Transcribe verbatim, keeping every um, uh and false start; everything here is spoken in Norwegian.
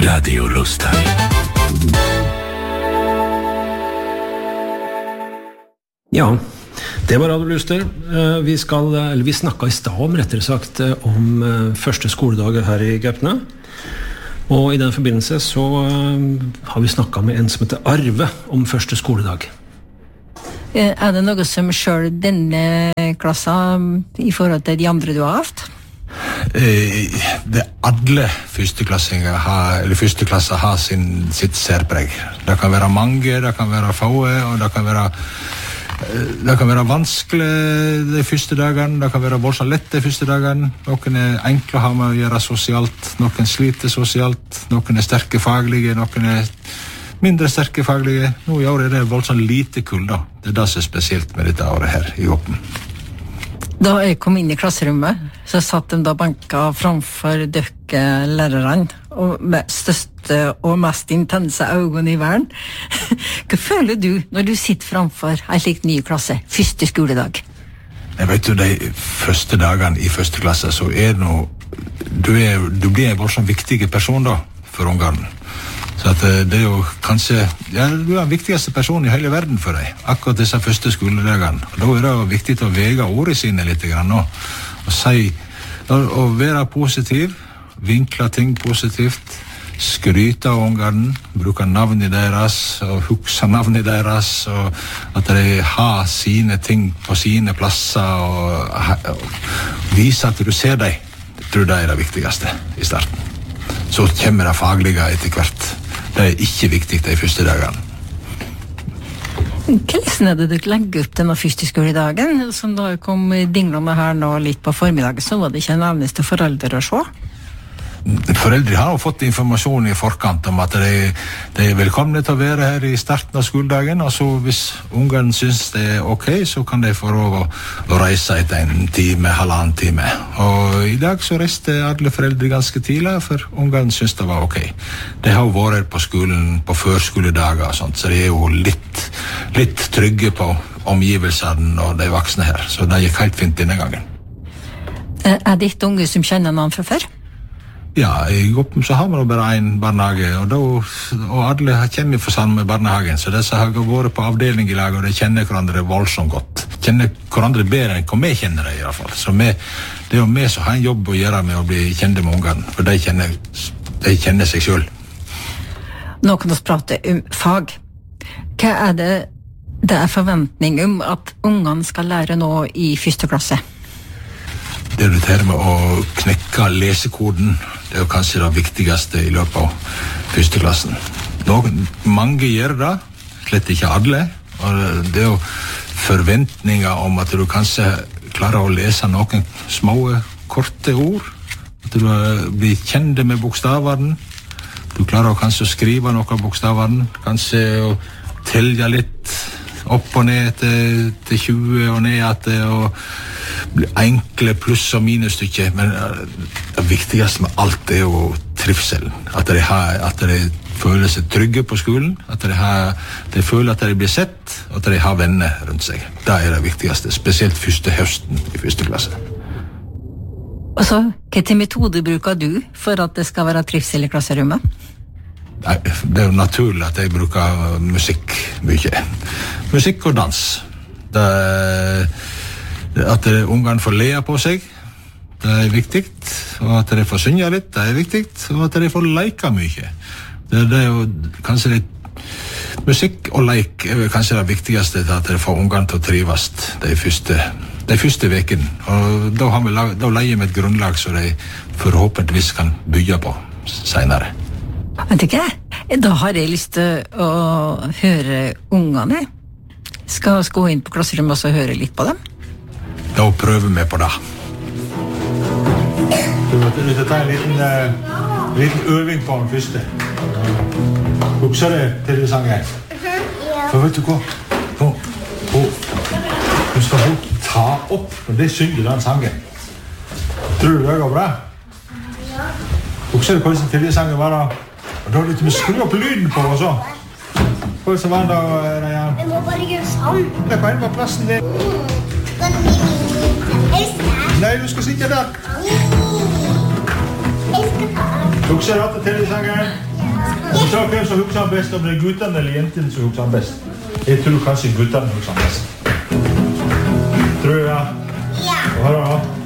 Radio Luster. Ja, det var Radio Luster. Vi skal, eller vi snakket i stad om, rettere sagt, om første skoledag her i Gaupne. Og i den forbindelse så har vi snakket med en som heter Arve om første skoledag. Er det noe som selv denne klassen i forhold til de andre du har haft? Eh, det alle førsteklassinger har, eller førsteklasser har sin, sitt særpreg. Det kan være mange, det kan være få, og det kan være det kan være vanskelig de første dagene, det kan være voldsomt lett de første dagene. Noen er enkle å ha med å gjøre sosialt, noen sliter sosialt, noen er sterke faglige, noen er mindre sterke faglige. Nå i år er det voldsomt lite kull da. Det er det som er spesielt med dette året her i Åpen. Da jeg kom inn i klasserommet, så satt de da banka framfor døkke lærerne, og med største og mest intense øynene i verden. Hva føler du når du sitter framfor en slik ny klasse, første skoledag? Jeg vet jo, de første dagene i første klasse, så er det noe, du, er, du blir en voldsomt viktig person da, for ungene. Så at det er jo kanskje, ja, du er den viktigste personen i hele verden for deg, akkurat disse første skoledagene. Og da er det jo viktig å vege ordene sine litt grann nå, og si, og være positiv, vinkle ting positivt, skryte av ungene, bruke navnet deres, og huske navnet deres, og at de har sine ting på sine plasser, og, og vise at du ser dem. Jeg tror det er det viktigste i starten. Så kommer det faglige etter hvert. Det er ikke viktig de første dagene. Hvordan er det du legger opp denne første skoledagen? Som da kom dinglene her nå litt på formiddagen, så var det ikke en eneste forelder å se? Foreldre har jo fått informasjon i forkant om at de, de er velkomne til å være her i starten av skoledagen, og så hvis ungene synes det er ok, så kan de få lov å, å reise etter en time, halvannen time. Og i dag så reiste alle foreldre ganske tidlig, for ungene synes det var ok. De har jo vært på skolen på førskoledager og sånt, så de er jo litt, litt trygge på omgivelsene og de voksne her, så det gikk helt fint denne gangen. Er det ikke unge som kjenner noen fra før? Ja, i Goppen så har man jo bare en barnehage, og, da, og alle kjenner for samme barnehagen, så disse har vært på avdeling i lag, og de kjenner hverandre voldsomt godt. Kjenner hverandre bedre enn hva vi kjenner det i hvert fall. Så vi, det er jo vi som har en jobb å gjøre med å bli kjente med ungene, for de kjenner, de kjenner seg selv. Nå kan vi prate om fag. Hva er det det er forventning om at ungene skal lære nå i første klasse? Det er det her med å knekke lesekoden. Det er jo kanskje det viktigste i løpet av første klassen. Noen, mange gjør det, slett ikke alle. Og det er jo forventninger om at du kanskje klarer å lese noen små, korte ord. At du blir kjent med bokstavene. Du klarer å kanskje skrive noen av bokstavene. Kanskje å telle litt opp og ned til, til tjue og ned til, og enkle pluss- og minusstykker, men det viktigste med alt er jo trivselen. At de, har, at de føler seg trygge på skolen, at de, har, de føler at de blir sett, og at de har venner rundt seg. Det er det viktigste, spesielt første høsten i første klasse. Og så, hvilke metoder bruker du for at det skal være trivsel i klasserommet? Det er jo naturlig at jeg bruker musikk mye. Musikk og dans. Det er, at ungene får le på seg, det er viktig. Og at de får synge litt, det er viktig. Og at de får leke mye. Det, det er jo kanskje det, musikk og leik er kanskje det viktigste til at de får ungene til å trives de første, de første vekene. Og da, har vi, da leier vi et grunnlag som de forhåpentligvis kan bygge på senere. Vet ikke, da har jeg lyst til å høre ungene. Skal vi gå inn på klasserommet og høre litt på dem? Da prøver vi på det. Du må ta en liten, uh, liten øving på den første. Husker det til det sangen? Ja. For vet du hva? Nå, nå skal hun ta opp når det synger den sangen. Tror du det går bra? Ja. Husker du hvordan til det sangen var da? Og da er litt med skru opp lyden på og så. Hvordan var det da, Rajan? Vi må bare gjøre sånn. Det kan være plassen din. Nei, du skal sitte der. Jeg skal ta. Husker du at det til det sangen? Så ta hvem som husker han best, om det er guttene eller jentene som husker han best. Jeg tror kanskje guttene husker han best. Tror du, ja? Ja. Hva da?